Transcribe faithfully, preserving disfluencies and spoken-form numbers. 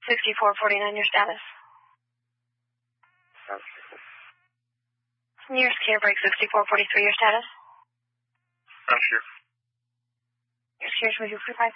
sixty-four forty-nine, your status. Nearest care break, sixty-four forty-three, your status. Not sure. Nearest care is with you,